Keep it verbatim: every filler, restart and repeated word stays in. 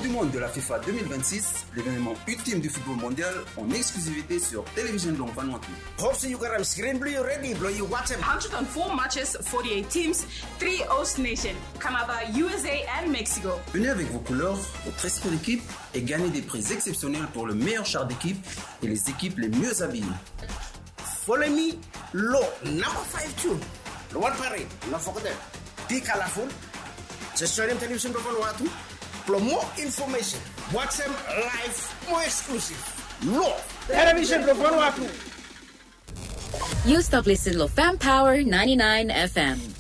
du Monde de la FIFA deux mille vingt-six, l'événement ultime du football mondial en exclusivité sur Télévision Long Vanuatu. Hope you got a screen blue ready, blow you watch it. one hundred four matches, forty-eight teams, three host nations, Canada, U S A and Mexico. Venez avec vos couleurs, votre esprit d'équipe et gagnez des prix exceptionnels pour le meilleur char d'équipe et les équipes les mieux habillées. Follow me, low, number five two. The one parade, not forget. Be colorful. Just show them television to Vanuatu. For more information, watch them live, more exclusive. Low, television to Vanuatu. You stop listening to Fam Power ninety-nine F M.